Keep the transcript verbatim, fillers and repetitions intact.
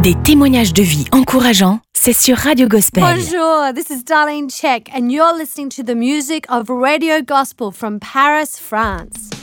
Des témoignages de vie encourageants, c'est sur Radio Gospel. Bonjour, this is Darlene Check and you're listening to the music of Radio Gospel from Paris, France.